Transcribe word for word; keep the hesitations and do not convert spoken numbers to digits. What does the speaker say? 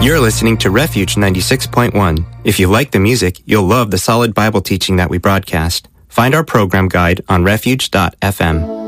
You're listening to Refuge ninety-six point one. If you like the music, you'll love the solid Bible teaching that we broadcast. Find our program guide on refuge dot f m.